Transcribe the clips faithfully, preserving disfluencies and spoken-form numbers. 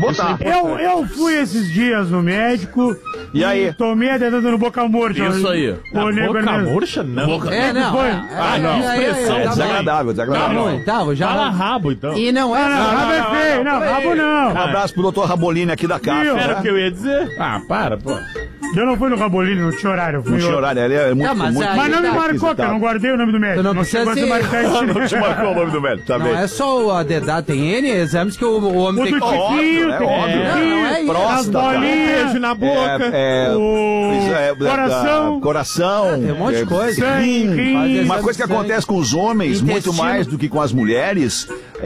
botar. Eu, eu fui esses dias no médico. E aí? Tomei a dedada no boca murcha. Isso aí. Boca murcha, não. Boca... É, não. Foi? É, Ah, não. é, é, É é, desagradável, desagradável. Tá ruim, tá, já. Fala rabo, então. E não é. Não, não, rabo é feio. Não, rabo não. Um abraço pro doutor Rabolini aqui da casa. Viu? Era o Né? que eu ia dizer. Ah, para, pô. Eu não fui no Rabolini, não tinha horário. Eu fui Não tinha horário, ele é muito... Não, mas muito aí Mas não me tá marcou, que eu não guardei o nome do médico. Tu não precisa chegou a se- ser marcar isso. Não te marcou o nome do médico, tá Não bem? é só a dedada, tem N exames que o, o homem O tem do que... tiquinho, Óbvio, tem é óbvio. Não, não é isso. as Próstata. bolinhas. Beijo na boca. É, é, O isso é- coração. da- coração. Tem um monte de é, coisa. Sangue, rim. Faz Uma exame coisa que de sangue. acontece com os homens, muito Intestino. mais do que com as mulheres,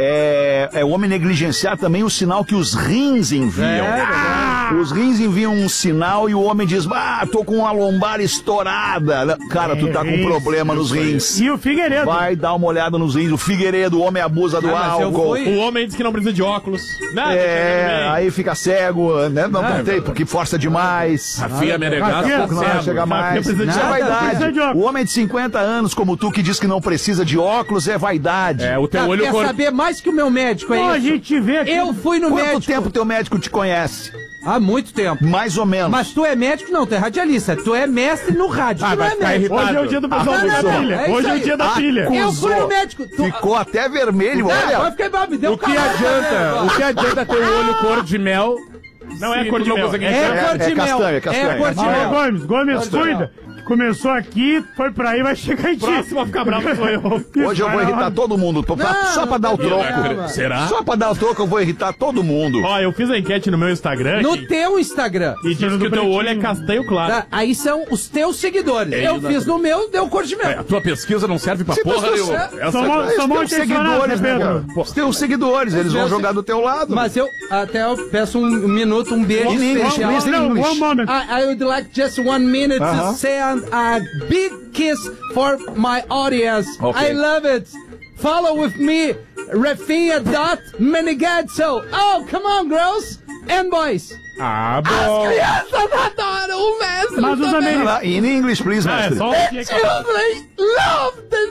é, é o homem negligenciar também o sinal que os rins enviam. É, Ah! Os rins enviam um sinal e o homem diz, ah, tô com a lombar estourada. Cara, tu tá com É isso, problema nos rins. E o Figueiredo. Vai dar uma olhada nos rins. O Figueiredo, o homem abusa do Ah, mas eu álcool. fui- O homem diz que não precisa de óculos. Nada, É, aí fica cego, né? Não, Ah, não tem, porque força demais. Rafinha Menegasso. Rafinha, Pouco não vai chegar mais. precisa de Isso é nada, vaidade. precisa de óculos. O homem de cinquenta anos, como tu, que diz que não precisa de óculos, é vaidade. É, o teu Tá, olho quer cor... saber mais que o meu médico, é Pô, a isso? gente vê aqui. Eu fui no Quanto médico tempo teu médico te conhece? há muito tempo. Mais ou menos. Mas tu é médico? Não, tu é radialista. Tu é mestre no rádio. Ah, tu não vai é ficar médico. irritado. Hoje é o dia do pessoal Ah, da não, não, pilha. é isso Hoje é o aí. dia da pilha. Eu fui no médico. Tu... Ficou até vermelho, Ah, olha. vai ficar igual, me deu O que calor adianta? também, O que adianta ter o olho cor de mel? Não é se cor tu de não mel. consegue É, enxergar? cor de é mel. castanha, castanha. É cor de Ó, mel. Gomes, Gomes, cuida. Começou aqui, foi pra aí, vai chegar em ti. Próximo a ficar bravo sou eu. Hoje eu vou irritar todo mundo. pra- pra- Não, só pra dar o não, troco. não, não. Será? Só pra dar o troco eu vou irritar todo mundo. Ó, eu fiz a enquete no meu Instagram No e, teu Instagram. e diz que o teu pretinho. olho é castanho claro. Tá? Aí são os teus seguidores. É, eu eu fiz no meu, deu cor de mel. A tua pesquisa não serve pra Sim, porra mas tu- nenhuma. é- Essa Somos- Eles somos têm os seguidores, né, cara? Pedro. Os teus seguidores, eles vão meus- jogar do teu lado. Mas eu até eu peço um minuto, um beijo In English, especial. please, in Não, English. one moment. I, I would like just one minute Uh-huh. to say a, a big kiss for my audience. Okay. I love it. Follow with me, Rafinha dot Menegatso. Oh, come on, girls and boys. Ah, bom. As crianças adoram o mestre. Mas os também. americanos. In English, please, Ah, é mestre. só um aqui. Children love the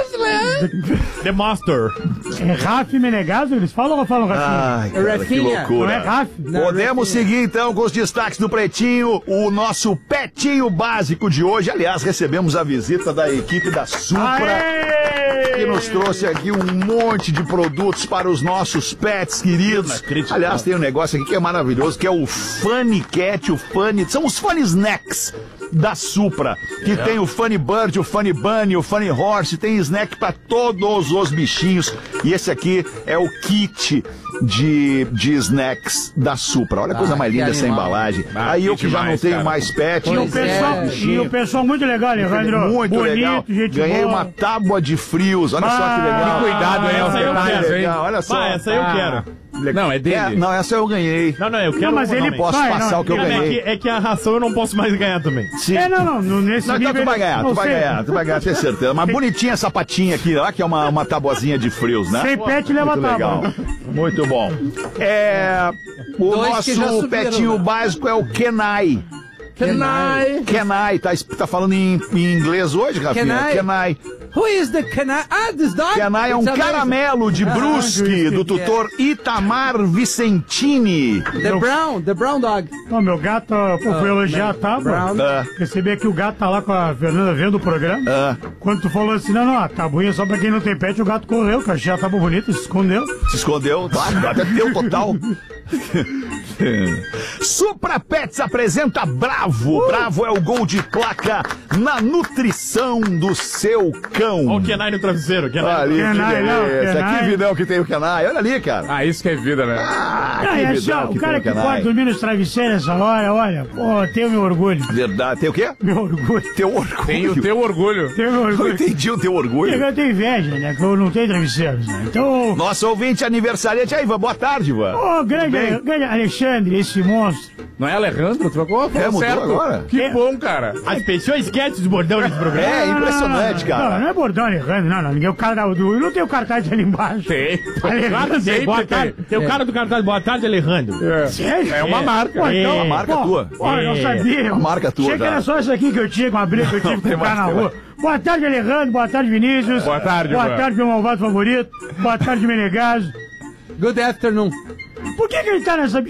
mestre. The Master. É Rafa e Menegaso, eles falam ou falam Rafinha? Ai, cara, que Rafinha, Não é loucura. Rafa? Podemos seguir então com os destaques do Pretinho, o nosso Petinho Básico de hoje. Aliás, recebemos a visita da equipe da Supra, que nos trouxe aqui um monte de produtos para os nossos pets queridos. Aliás, tem um negócio aqui que é maravilhoso, que é o Funny Cat, o Funny... São os Funny Snacks da Supra, que tem o Funny Bird, o Funny Bunny, o Funny Horse, tem snack para todos os bichinhos. E esse aqui é o kit de, de snacks da Supra. Olha a coisa Ah, mais que linda essa animal. embalagem. Ah, Aí eu que que já não demais, tenho cara. mais pet. E o, Pois é, pessoal, e bichinho. o pessoal muito legal, Alejandro. Muito Bonito, legal. gente Ganhei boa. uma tábua de frios. Olha só que Ah, legal. que cuidado, hein, Essa os aí eu detalhes, quero, hein? legal. Olha só. Ah, essa eu Ah, quero. Não, é dele. É, não, essa eu ganhei. Não, não, eu quero. Não, mas ele realmente. Posso vai, passar não, o que eu Não, é, ganhei. que, é que a ração eu não posso mais ganhar também. Sim. É, não, não, no- nesse Não, então nível tu vai ele- ganhar, não tu vai sei. ganhar, tu vai ganhar, tenho certeza. Mas bonitinha essa patinha aqui, ó, que é uma, uma tabuazinha de frios, né? Sem pet leva Muito tábua. legal. Muito bom. É, o Dois que já nosso subiram, petinho né? básico é o Kenai. Kenai. Kenai, tá, tá falando em, em inglês hoje, Rafinha? Kenai. Kenai. Who is the Kenai? Ah, this dog? Kenai é um It's amazing. caramelo de Brusque, do tutor Itamar Vicentini. The brown, the brown dog. Não, meu gato, pô, fui elogiar a tábua. Brown. Ah, Percebi aqui o gato tá lá com a Fernanda vendo o programa. ah, Quando tu falou assim, não, não, a tabuinha é só pra quem não tem pet, o gato correu, que eu achei a tábua bonita, se escondeu. se escondeu, ah, até deu total. Supra Pets apresenta Bravo. Bravo é o gol de placa na nutrição do seu cão. Olha o Kenai no travesseiro. Olha Kenai. ali, que Kenai, não, beleza. Kenai. Que vidão que tem o Kenai. Olha ali, cara. Ah, isso que é vida, né? Ah, Ah, que é assim, vidão ó, o cara tem que o Kenai. pode dormir nos travesseiros essa hora, olha, pô, tenho meu orgulho. Verdade. Tem o quê? Meu orgulho. Teu orgulho. Tem o teu orgulho. Tenho meu Não orgulho. entendi o teu orgulho. Porque eu tenho inveja, né? Que eu não tenho travesseiros, né? Então, Nosso ouvinte aniversariante. Aí, Ivan, boa tarde, Ivan. ô, grande, bem? grande Alexandre, esse monstro. Não é Alejandro? Trocou? É, mudou certo. agora. Que bom, cara. As pessoas esquecem de bordão nesse programa. É, impressionante, cara. Não, não é bordão Alejandro, não, não. Ninguém, o cara da, do, não tem o cartaz ali embaixo. Tem. Alejandro Claro que tem. sempre Boa tem. tarde. Tem o cara do cartaz. Boa tarde, Alejandro. Sério? É uma É. marca. Pô, É então, uma marca pô, tua. Pô, eu não É. sabia. Uma marca tua, Achei que tá. era só isso aqui que eu tinha, com a briga que eu tive com tem o cara mais, na tem rua. Boa tarde, Alejandro. Boa tarde, Vinícius. Boa tarde, Boa Ivan. tarde, meu malvado favorito. Boa tarde, Menegaso. Good afternoon. Por que, que ele tá nessa